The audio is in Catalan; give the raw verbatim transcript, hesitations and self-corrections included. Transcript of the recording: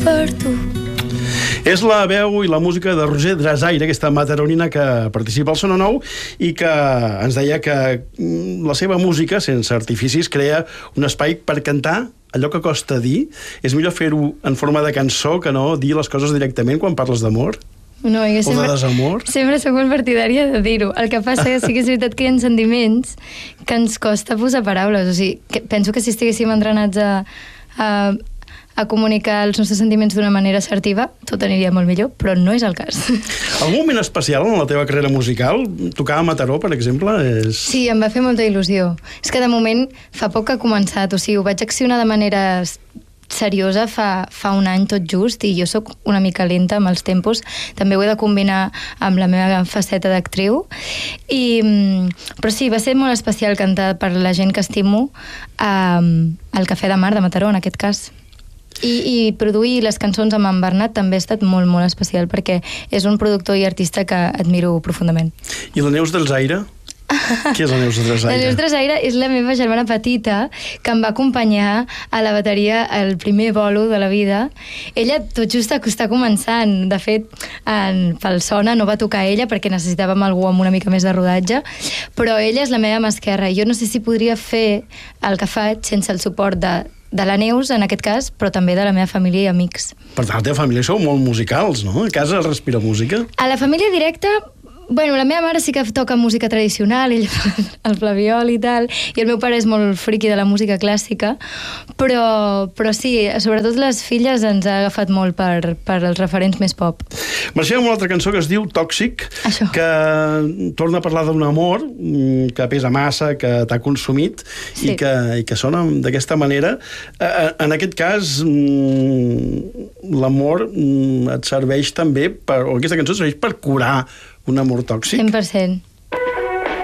per tu. És la veu i la música de Roger Drasaire, aquesta mataronina que participa al Sona Nou i que ens deia que la seva música, sense artificis, crea un espai per cantar allò que costa dir. És millor fer-ho en forma de cançó que no dir les coses directament quan parles d'amor? No, jo o sempre, de desamor? Sempre soc molt partidària de dir-ho. El que passa és que sí que és veritat que hi ha sentiments que ens costa posar paraules. O sigui, que penso que si estiguéssim entrenats a, a, a comunicar els nostres sentiments d'una manera assertiva, tot aniria molt millor, però no és el cas. Algun moment especial en la teva carrera musical? Tocar a Mataró, per exemple? És... Sí, em va fer molta il·lusió. És que de moment fa poc que ha començat, o sigui, ho vaig accionar de manera seriosa fa, fa un any tot just, i jo sóc una mica lenta amb els tempos. També ho he de combinar amb la meva faceta d'actriu. I, però sí, va ser molt especial cantar per la gent que estimo um, al Cafè de Mar de Mataró, en aquest cas. I, i produir les cançons amb en Bernat també ha estat molt, molt especial, perquè és un productor i artista que admiro profundament. I la Neus del Zaire? Qui és la Neus del Zaire? La Neus del Zaire és la meva germana petita, que em va acompanyar a la bateria el primer bolo de la vida. Ella tot just està començant. De fet, en, pel Sona no va tocar ella perquè necessitàvem algú amb una mica més de rodatge, però ella és la meva mà esquerra. Jo no sé si podria fer el que faig sense el suport de de la Neus, en aquest cas, però també de la meva família i amics. Per tant, la teva família sou molt musicals, no? A casa es respira música? A la família directa, bueno, la meva mare sí que toca música tradicional, ella fa el flabiol i tal, i el meu pare és molt friqui de la música clàssica, però, però sí, sobretot les filles ens ha agafat molt per, per els referents més pop. Marxem amb una altra cançó que es diu Tòxic, Això. que torna a parlar d'un amor que pesa massa, que t'ha consumit, sí. i, que, i que sona d'aquesta manera. En aquest cas, l'amor et serveix també, per, o aquesta cançó serveix per curar un amor tòxic? cent per cent.